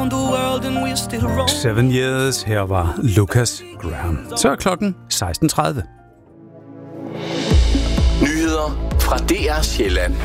around the world and we're still wrong. 7 Years, her var Lucas Graham. Så er klokken 16:30. Nyheder fra DR Sjælland.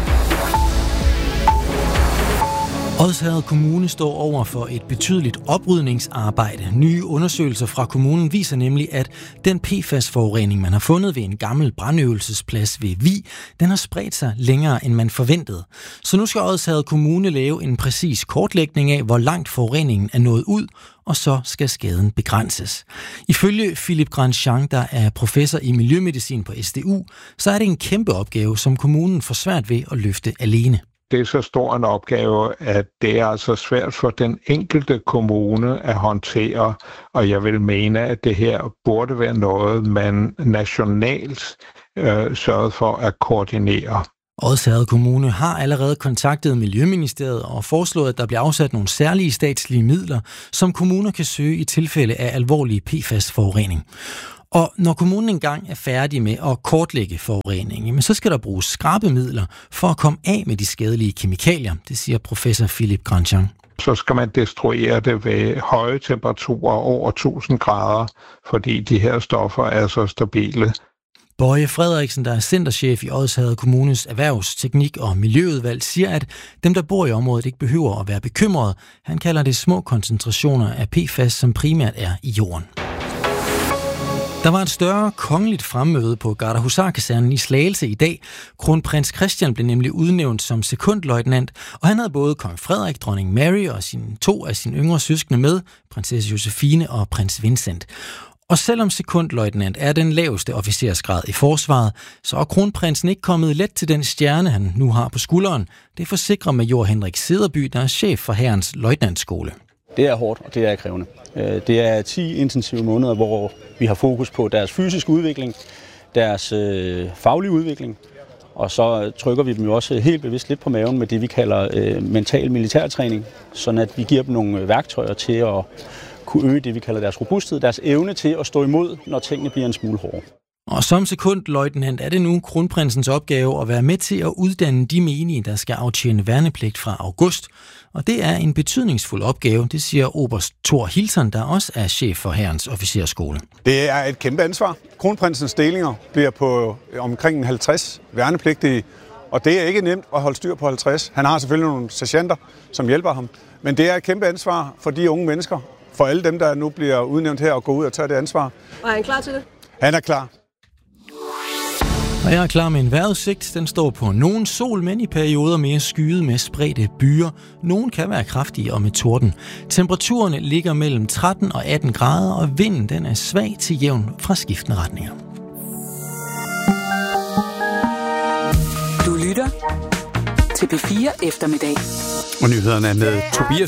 Odsherred Kommune står over for et betydeligt oprydningsarbejde. Nye undersøgelser fra kommunen viser nemlig, at den PFAS-forurening, man har fundet ved en gammel brandøvelsesplads ved Vig, den har spredt sig længere, end man forventede. Så nu skal Odsherred Kommune lave en præcis kortlægning af, hvor langt forureningen er nået ud, og så skal skaden begrænses. Ifølge Philip Grandjean, der er professor i miljømedicin på SDU, så er det en kæmpe opgave, som kommunen får svært ved at løfte alene. Det er så stor en opgave, at det er altså svært for den enkelte kommune at håndtere, og jeg vil mene, at det her burde være noget, man nationalt sørger for at koordinere. Odsherred Kommune har allerede kontaktet Miljøministeriet og foreslået, at der bliver afsat nogle særlige statslige midler, som kommuner kan søge i tilfælde af alvorlig PFAS-forurening. Og når kommunen engang er færdig med at kortlægge forureningen, så skal der bruges skrabemidler for at komme af med de skadelige kemikalier, det siger professor Philip Grandjean. Så skal man destruere det ved høje temperaturer over 1000 grader, fordi de her stoffer er så stabile. Bøje Frederiksen, der er centerchef i Odsherred Kommunes erhvervsteknik- og miljøudvalg, siger, at dem, der bor i området, ikke behøver at være bekymrede. Han kalder det små koncentrationer af PFAS, som primært er i jorden. Der var et større kongeligt fremmøde på Gardehusarkasernen i Slagelse i dag. Kronprins Christian blev nemlig udnævnt som sekondløjtnant, og han havde både kong Frederik, dronning Mary og to af sine yngre søskende med, prinsesse Josefine og prins Vincent. Og selvom sekondløjtnant er den laveste officersgrad i forsvaret, så er kronprinsen ikke kommet let til den stjerne, han nu har på skulderen. Det forsikrer major Henrik Cederby, der er chef for Hærens løjtnantskole. Det er hårdt, og det er krævende. Det er 10 intensive måneder, hvor vi har fokus på deres fysiske udvikling, deres faglige udvikling, og så trykker vi dem jo også helt bevidst lidt på maven med det, vi kalder mental militærtræning, sådan at vi giver dem nogle værktøjer til at kunne øge det, vi kalder deres robusthed, deres evne til at stå imod, når tingene bliver en smule hårde. Og som sekondløjtnant er det nu kronprinsens opgave at være med til at uddanne de menige, der skal aftjene værnepligt fra august. Og det er en betydningsfuld opgave, det siger oberst Thor Hilton, der også er chef for Hærens officersskole. Det er et kæmpe ansvar. Kronprinsens stillinger bliver på omkring 50 værnepligtige, og det er ikke nemt at holde styr på 50. Han har selvfølgelig nogle sergeanter, som hjælper ham, men det er et kæmpe ansvar for de unge mennesker, for alle dem, der nu bliver udnævnt her og går ud og tager det ansvar. Og er han klar til det? Han er klar. Og jeg er klar med en vejrudsigt. Den står på nogen sol, men i perioder mere skyet med spredte byer. Nogen kan være kraftige og med torden. Temperaturerne ligger mellem 13 og 18 grader, og vinden den er svag til jævn fra skiftende retninger. Du lytter til P4 eftermiddag. Og nyhederne er med Tobias